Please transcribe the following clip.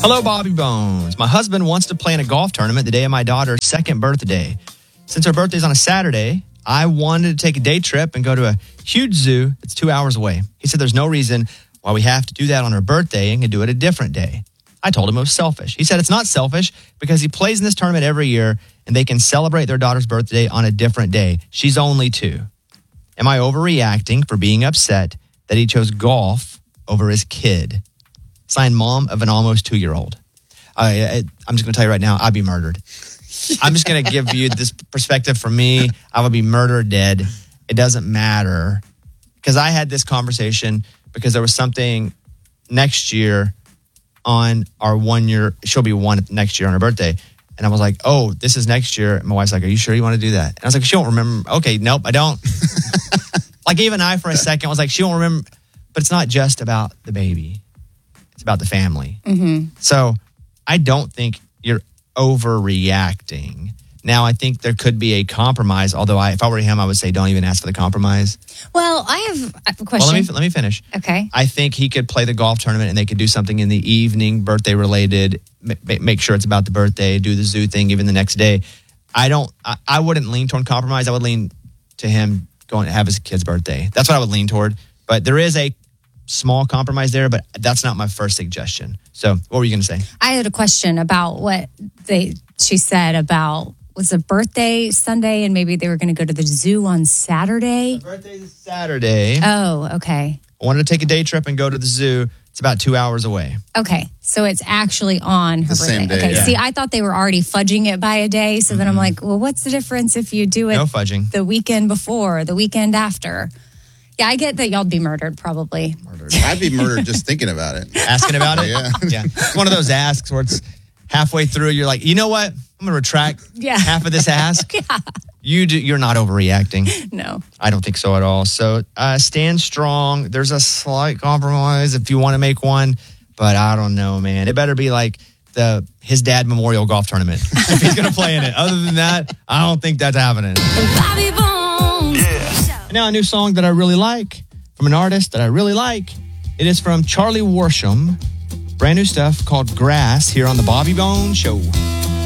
Hello, Bobby Bones. My husband wants to play in a golf tournament the day of my daughter's second birthday. Since her birthday's on a Saturday, I wanted to take a day trip and go to a huge zoo that's 2 hours away. He said there's no reason why we have to do that on her birthday and can do it a different day. I told him it was selfish. He said it's not selfish because he plays in this tournament every year and they can celebrate their daughter's birthday on a different day. She's only 2. Am I overreacting for being upset that he chose golf over his kid? Signed, mom of an almost 2-year-old. I'm just going to tell you right now, I'd be murdered. I'm just going to give you this perspective from me. I would be murdered dead. It doesn't matter. Because I had this conversation because there was something next year on our 1 year. She'll be 1 next year on her birthday. And I was like, oh, this is next year. And my wife's like, are you sure you want to do that? And I was like, she won't remember. Okay, nope, I don't. Like even I for a second was like, she won't remember. But it's not just about the baby. It's about the family. Mm-hmm. So I don't think you're overreacting. Now, I think there could be a compromise, although if I were him, I would say don't even ask for the compromise. Well, I have a question. Well, let me finish. Okay. I think he could play the golf tournament and they could do something in the evening, birthday related, make sure it's about the birthday, do the zoo thing even the next day. I wouldn't lean toward compromise. I would lean to him going to have his kid's birthday. That's what I would lean toward. But there is a small compromise there, but that's not my first suggestion. So what were you going to say? I had a question about what she said about, was a birthday Sunday and maybe they were going to go to the zoo on Saturday? My birthday is Saturday. Oh, okay. I wanted to take a day trip and go to the zoo. It's about 2 hours away. Okay. So it's actually on her birthday. Same day, okay. yeah. See, I thought they were already fudging it by a day. So then I'm like, well, what's the difference if you do it no fudging. The weekend before, the weekend after? Yeah, I get that y'all would be murdered, probably. I'd be murdered just thinking about it. Asking about it? Yeah. Yeah. It's one of those asks where it's halfway through, you're like, you know what? I'm going to retract half of this ask. Yeah. You're not overreacting. No. I don't think so at all. So stand strong. There's a slight compromise if you want to make one, but I don't know, man. It better be like his dad memorial golf tournament if he's going to play in it. Other than that, I don't think that's happening. Bobby Bones. And now a new song that I really like from an artist that I really like. It is from Charlie Worsham. Brand new stuff called Grass here on the Bobby Bones Show.